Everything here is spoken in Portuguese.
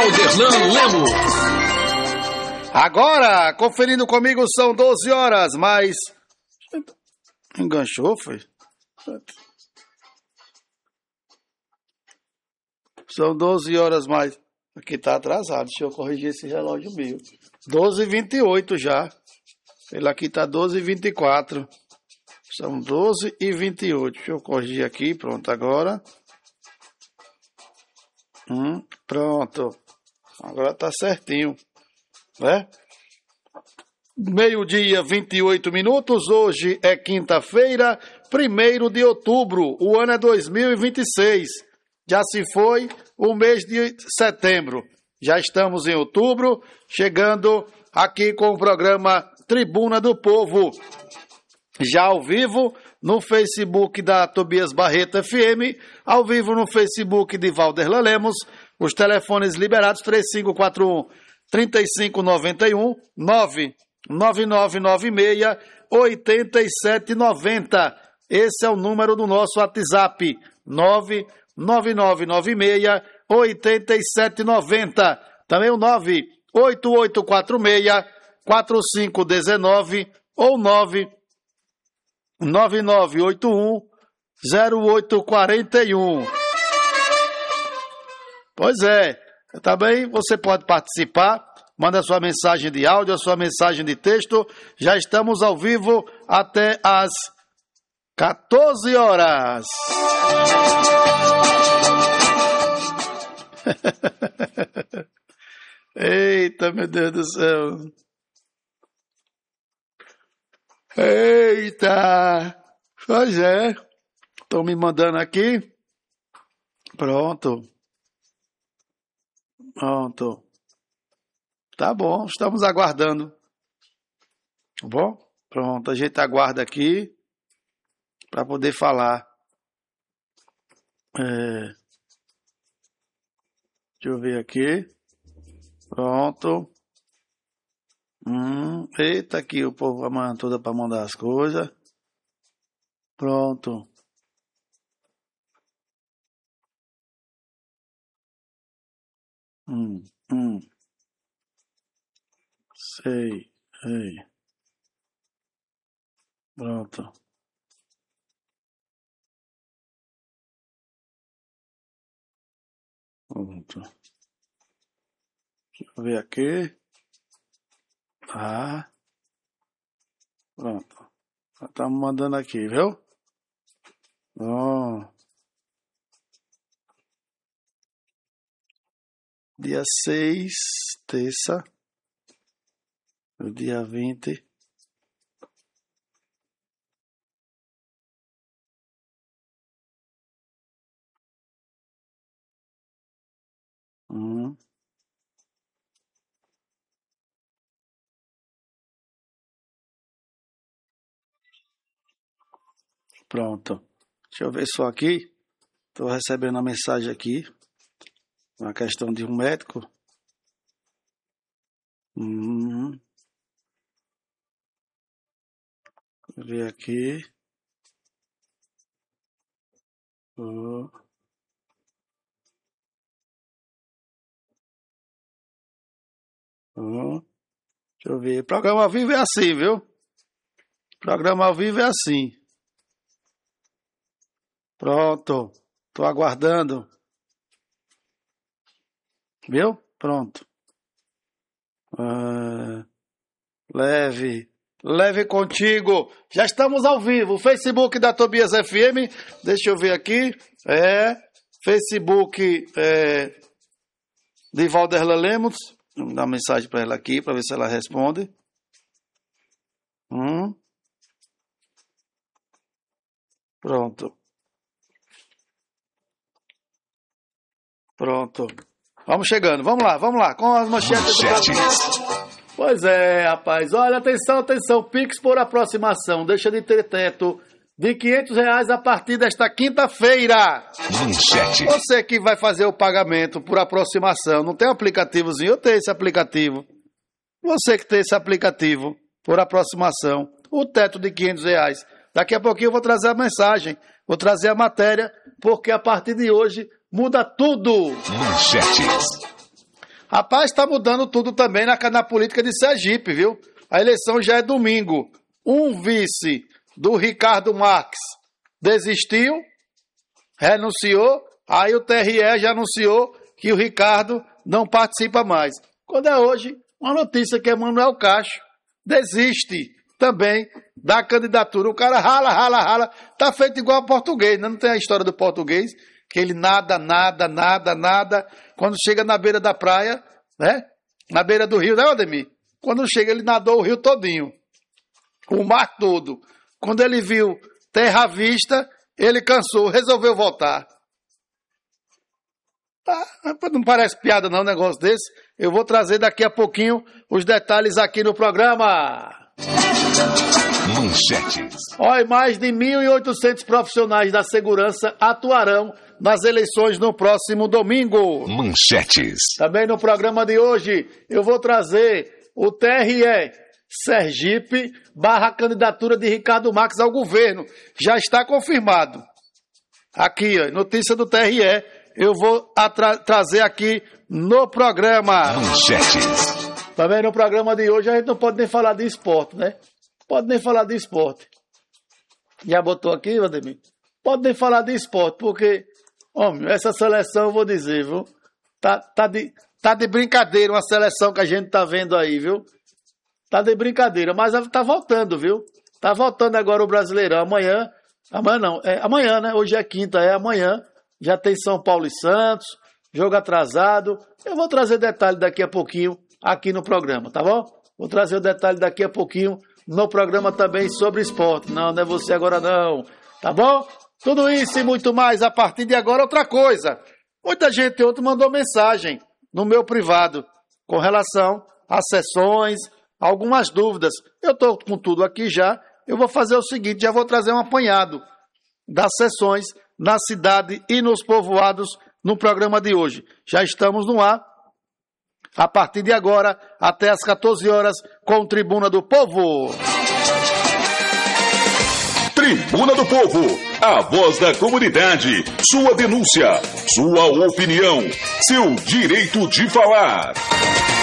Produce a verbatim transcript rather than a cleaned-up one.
Valderlan Lemos. Agora, conferindo comigo, são doze horas, mas... Enganchou, foi? São doze horas, mais... Aqui tá atrasado, deixa eu corrigir esse relógio meu. doze e vinte e oito já. Ele aqui tá doze e vinte e quatro. São doze e vinte e oito. Deixa eu corrigir aqui, pronto, agora. Hum, pronto. Agora tá certinho, né? Meio-dia, vinte e oito minutos. Hoje é quinta-feira, primeiro de outubro. O ano é dois mil e vinte e seis. Já se foi o mês de setembro. Já estamos em outubro, chegando aqui com o programa Tribuna do Povo. Já ao vivo no Facebook da Tobias Barreto F M, ao vivo no Facebook de Valderlan Lemos. Os telefones liberados: três cinco quatro um, três cinco nove um, nove nove nove nove seis, oito sete nove zero. Esse é o número do nosso WhatsApp: nove nove nove nove seis, oito sete nove zero. Também o nove oito oito quatro seis, quatro cinco um nove ou nove nove nove oito um, zero oito quatro um. Pois é, também você pode participar, manda sua mensagem de áudio, a sua mensagem de texto. Já estamos ao vivo até às quatorze horas. Eita, meu Deus do céu. Eita. Pois é. Estão me mandando aqui. Pronto. Pronto. Tá bom, estamos aguardando. Tá bom? Pronto, a gente aguarda aqui para poder falar. É... Deixa eu ver aqui. Pronto. Hum, eita, aqui o povo amanhã toda para mandar as coisas. Pronto. Hum, hum. Sei, sei. Pronto. Pronto. Deixa eu ver aqui. Ah. Pronto. Já tá me mandando aqui, viu? Ó. Dia seis, terça. O dia vinte. Hum. Pronto. Deixa eu ver só aqui. Estou recebendo a mensagem aqui. Uma questão de um médico. Hum. Deixa eu ver aqui. Oh. Oh. Deixa eu ver. Programa ao vivo é assim, viu? Programa ao vivo é assim. Pronto. Estou aguardando. Viu? Pronto. Ah, leve. Leve contigo. Já estamos ao vivo. Facebook da Tobias F M. Deixa eu ver aqui. É. Facebook é, de Valderlan Lemos. Vou dar uma mensagem para ela aqui, para ver se ela responde. Hum. Pronto. Pronto. Vamos chegando. Vamos lá, vamos lá. Com as manchetes. Do... Pois é, rapaz. Olha, atenção, atenção. Pix por aproximação. Deixa de ter teto. De quinhentos reais a partir desta quinta-feira. Manchete. Você que vai fazer o pagamento por aproximação, não tem aplicativozinho? Eu tenho esse aplicativo. Você que tem esse aplicativo por aproximação, o teto de quinhentos reais. Daqui a pouquinho eu vou trazer a mensagem, vou trazer a matéria, porque a partir de hoje muda tudo. Manchetes. Rapaz, está mudando tudo também na, na política de Sergipe, viu? A eleição já é domingo. Um vice do Ricardo Marques desistiu, renunciou, aí o T R E já anunciou que o Ricardo não participa mais. Quando é hoje, uma notícia que Emanuel Cacho desiste também da candidatura. O cara rala, rala, rala, tá feito igual a português, né? Não tem a história do português, que ele nada, nada, nada, nada, quando chega na beira da praia, né? Na beira do rio, né, Ademir? Quando chega, ele nadou o rio todinho, o mar todo. Quando ele viu terra à vista, ele cansou, resolveu voltar. Ah, não parece piada não, um negócio desse. Eu vou trazer daqui a pouquinho os detalhes aqui no programa. Manchetes. Olha, mais de mil e oitocentos profissionais da segurança atuarão nas eleições no próximo domingo. Manchetes. Também no programa de hoje eu vou trazer o T R E Sergipe barra candidatura de Ricardo Marques ao governo. Já está confirmado. Aqui, ó, notícia do T R E. Eu vou atra- trazer aqui no programa. Manchetes. Também no programa de hoje a gente não pode nem falar de esporte, né? Pode nem falar de esporte. Já botou aqui, Vladimir? Pode nem falar de esporte, porque, homem, essa seleção, eu vou dizer, viu? Tá, tá, de, tá de brincadeira uma seleção que a gente tá vendo aí, viu? Tá de brincadeira, mas tá voltando, viu? Tá voltando agora o Brasileirão. Amanhã, amanhã não, é amanhã, né? Hoje é quinta, é amanhã. Já tem São Paulo e Santos, jogo atrasado. Eu vou trazer detalhe daqui a pouquinho aqui no programa, tá bom? Vou trazer o detalhe daqui a pouquinho no programa também sobre esporte. Não, não é você agora não, tá bom? Tudo isso e muito mais a partir de agora. Outra coisa, muita gente ontem mandou mensagem no meu privado com relação às sessões, algumas dúvidas. Eu estou com tudo aqui já. Eu vou fazer o seguinte, já vou trazer um apanhado das sessões na cidade e nos povoados no programa de hoje. Já estamos no ar, a partir de agora, até às quatorze horas, com Tribuna do Povo. Tribuna do Povo, a voz da comunidade, sua denúncia, sua opinião, seu direito de falar.